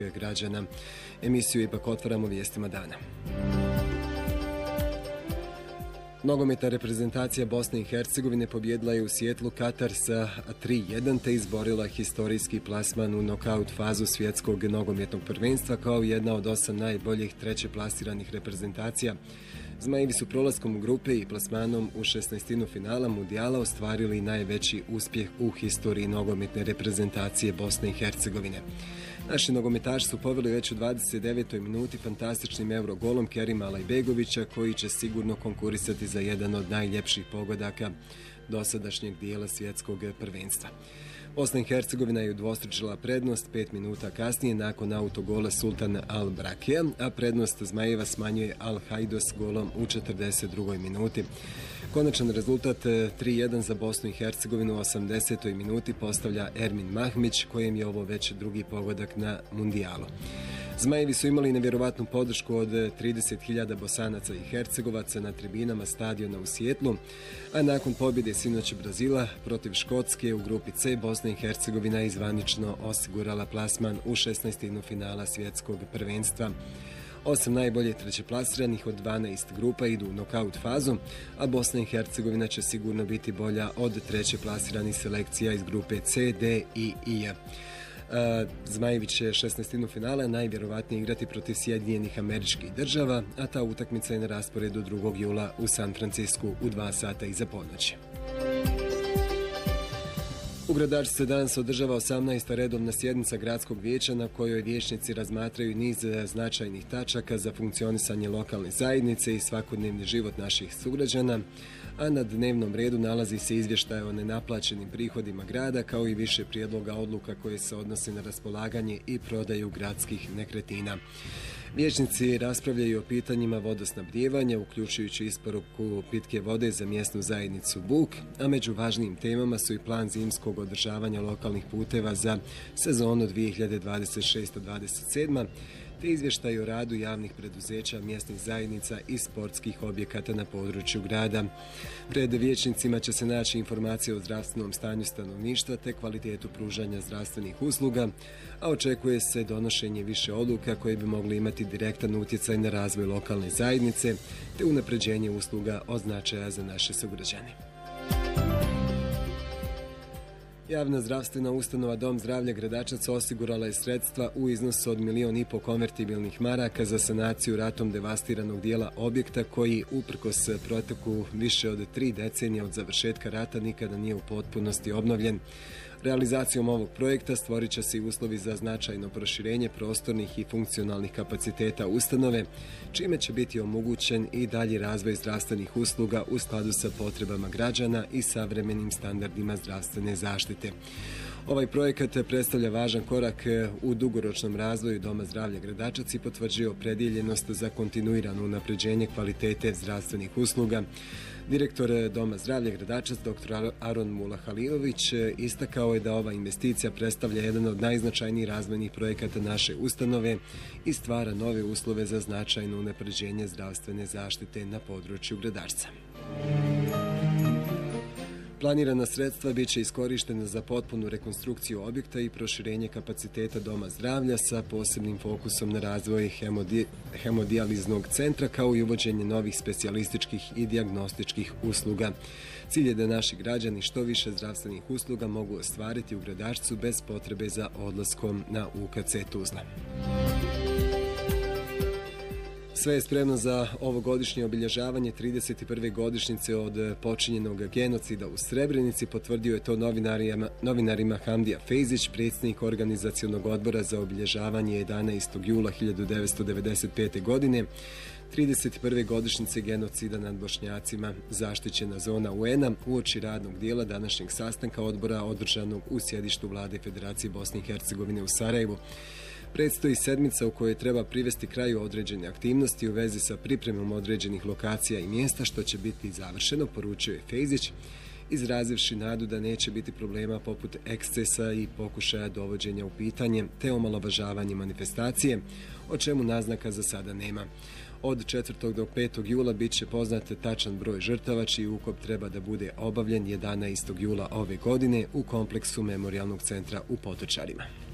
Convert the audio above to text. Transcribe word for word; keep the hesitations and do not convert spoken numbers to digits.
građana. Emisiju ipak otvaramo vijestima dana. Nogometna reprezentacija Bosne i Hercegovine pobjedila je u Sijetlu Katar sa tri jedan te izborila historijski plasman u nokaut fazu svjetskog nogometnog prvenstva kao jedna od osam najboljih treće plasiranih reprezentacija. Zmajevi su prolaskom u grupe i plasmanom u šesnaestinu finala mundijala ostvarili najveći uspjeh u historiji nogometne reprezentacije Bosne i Hercegovine. Naši nogometaši su poveli već u dvadeset devetoj minuti fantastičnim eurogolom Kerima Alajbegovića, koji će sigurno konkurisati za jedan od najljepših pogodaka dosadašnjeg dijela svjetskog prvenstva. Bosna i Hercegovina je udvostručila prednost pet minuta kasnije nakon autogola Sultan Al-Brakija, a prednost Zmajeva smanjuje Al-Hajdos golom u četrdeset drugoj minuti. Konačan rezultat tri jedan za Bosnu i Hercegovinu u osamdesetoj minuti postavlja Ermin Mahmić, kojem je ovo već drugi pogodak na mundijalu. Zmajevi su imali nevjerovatnu podršku od trideset hiljada Bosanaca i Hercegovaca na tribinama stadiona u Sijetlu, a nakon pobjede sinoć Brazila protiv Škotske u grupi C, Bosna i Hercegovina je zvanično osigurala plasman u šesnaestinu finala svjetskog prvenstva. Osam najbolje trećeplasiranih od dvanaest grupa idu u nokaut fazu, a Bosna i Hercegovina će sigurno biti bolja od treće plasiranih selekcija iz grupe C, D i I. Zmajevi će šesnaestinu finala najvjerovatnije igrati protiv Sjedinjenih Američkih Država, a ta utakmica je na rasporedu drugog jula u San Francisku u dva sata iza ponoći. U Gradačcu se danas održava osamnaesta redovna sjednica gradskog vijeća na kojoj vijećnici razmatraju niz značajnih tačaka za funkcionisanje lokalne zajednice i svakodnevni život naših sugrađana, a na dnevnom redu nalazi se izvještaj o nenaplaćenim prihodima grada kao i više prijedloga odluka koje se odnose na raspolaganje i prodaju gradskih nekretnina. Vijećnici raspravljaju o pitanjima vodosnabdijevanja, uključujući isporuku pitke vode za mjesnu zajednicu Buk, a među važnijim temama su i plan zimskog održavanja lokalnih puteva za sezonu dvije hiljade dvadeset šeste dvadeset sedma, te izvještaj o radu javnih preduzeća, mjesnih zajednica i sportskih objekata na području grada. Pred vijećnicima će se naći informacije o zdravstvenom stanju stanovništva te kvalitetu pružanja zdravstvenih usluga, a očekuje se donošenje više odluka koje bi mogli imati direktan utjecaj na razvoj lokalne zajednice te unapređenje usluga od značaja za naše sugrađane. Javna zdravstvena ustanova Dom zdravlja Gradačac osigurala je sredstva u iznosu od milion i po konvertibilnih maraka za sanaciju ratom devastiranog dijela objekta koji, uprkos proteku više od tri decenije od završetka rata, nikada nije u potpunosti obnovljen. Realizacijom ovog projekta stvorit će se i uslovi za značajno proširenje prostornih i funkcionalnih kapaciteta ustanove, čime će biti omogućen i dalji razvoj zdravstvenih usluga u skladu sa potrebama građana i savremenim standardima zdravstvene zaštite. Ovaj projekat predstavlja važan korak u dugoročnom razvoju Doma zdravlja Gradačac i potvrđuje opredjeljenost za kontinuirano unapređenje kvalitete zdravstvenih usluga. Direktor Doma zdravlja Gradačac, dr Aron Mulahalilović, istakao je da ova investicija predstavlja jedan od najznačajnijih razvojnih projekata naše ustanove i stvara nove uslove za značajno unapređenje zdravstvene zaštite na području Gradačca. Planirana sredstva bit će iskorištena za potpunu rekonstrukciju objekta i proširenje kapaciteta Doma zdravlja sa posebnim fokusom na razvoj hemodi, hemodijaliznog centra kao i uvođenje novih specijalističkih i dijagnostičkih usluga. Cilj je da naši građani što više zdravstvenih usluga mogu ostvariti u Gradačcu bez potrebe za odlaskom na U K C Tuzla. Sve je spremno za ovogodišnje obilježavanje trideset prve godišnjice od počinjenog genocida u Srebrenici, potvrdio je to novinarima, novinarima Hamdija Fejzić, predsjednik organizacionog odbora za obilježavanje jedanaestog jula hiljadu devetsto devedeset pete. godine, trideset prve godišnjice genocida nad Bošnjacima, zaštićena zona U N-a, uoči radnog dijela današnjeg sastanka odbora održanog u sjedištu Vlade Federacije Bosne i Hercegovine u Sarajevu. Predstoji sedmica u kojoj treba privesti kraju određene aktivnosti u vezi sa pripremom određenih lokacija i mjesta, što će biti završeno, poručio je Fejzić, izrazivši nadu da neće biti problema poput ekscesa i pokušaja dovođenja u pitanje te omalovažavanje manifestacije, o čemu naznaka za sada nema. Od četvrtog do petog jula bit će poznat tačan broj žrtava, čiji ukop treba da bude obavljen jedanaestog jula ove godine u kompleksu Memorijalnog centra u Potočarima.